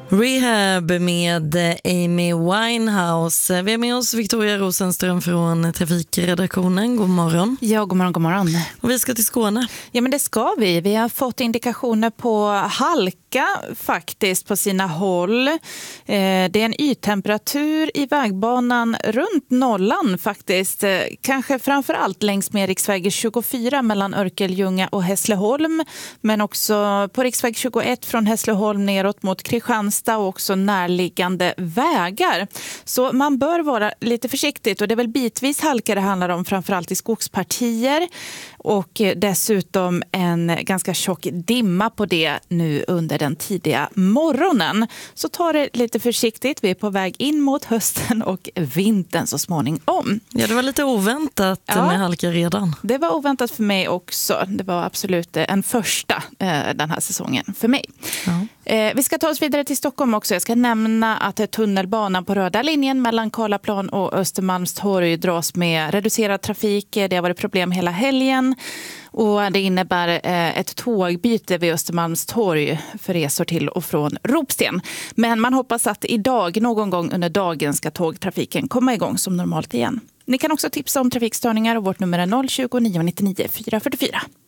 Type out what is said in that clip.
Rehab med Amy Winehouse. Vi är med oss Victoria Rosenström från Trafikredaktionen. God morgon. Ja, god morgon, god morgon. Och vi ska till Skåne. Ja, men det ska vi. Vi har fått indikationer på halka faktiskt på sina håll. Det är en yttemperatur i vägbanan runt nollan faktiskt. Kanske framförallt längs med riksväg 24 mellan Örkelljunga och Hässleholm. Men också på riksväg 21 från Hässleholm neråt mot Kristianstad och också närliggande vägar. Så man bör vara lite försiktigt, och det är väl bitvis halka det handlar om, framförallt i skogspartier. Och dessutom en ganska tjock dimma på det nu under den tidiga morgonen. Så ta det lite försiktigt. Vi är på väg in mot hösten och vintern så småningom. Ja, det var lite oväntat med halka redan. Det var oväntat för mig också. Det var absolut en första den här säsongen för mig. Ja. Vi ska ta oss vidare till Stockholm också. Jag ska nämna att tunnelbanan på röda linjen mellan Karlaplan och Östermalmstorg dras med reducerad trafik. Det har varit problem hela helgen. Och det innebär ett tågbyte vid Östermalmstorg för resor till och från Ropsten. Men man hoppas att idag, någon gång under dagen, ska tågtrafiken komma igång som normalt igen. Ni kan också tipsa om trafikstörningar och vårt nummer är 020 999 444.